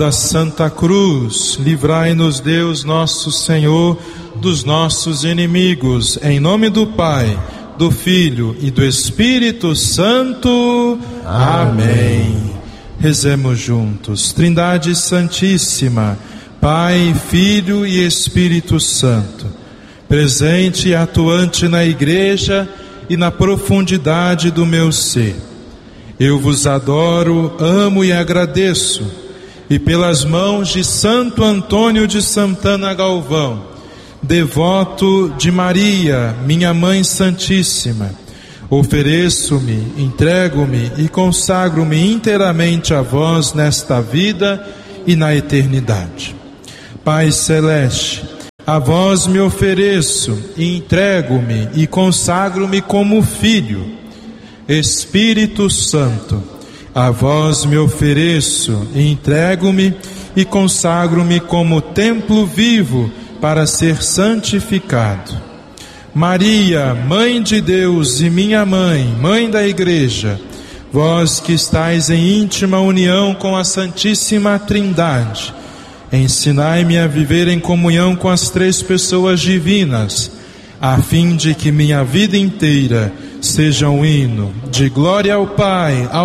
Da Santa Cruz, livrai-nos Deus nosso Senhor dos nossos inimigos, em nome do Pai, do Filho e do Espírito Santo. Amém. Rezemos juntos. Trindade Santíssima, Pai, Filho e Espírito Santo, presente e atuante na Igreja e na profundidade do meu ser, eu vos adoro, amo e agradeço, e pelas mãos de Santo Antônio de Santana Galvão, devoto de Maria, minha Mãe Santíssima, ofereço-me, entrego-me e consagro-me inteiramente a vós nesta vida e na eternidade. Pai Celeste, a vós me ofereço, entrego-me e consagro-me como filho. Espírito Santo, a vós me ofereço, entrego-me e consagro-me como templo vivo para ser santificado. Maria, Mãe de Deus e minha Mãe, Mãe da Igreja, vós que estáis em íntima união com a Santíssima Trindade, ensinai-me a viver em comunhão com as três pessoas divinas, a fim de que minha vida inteira seja um hino de glória ao Pai, ao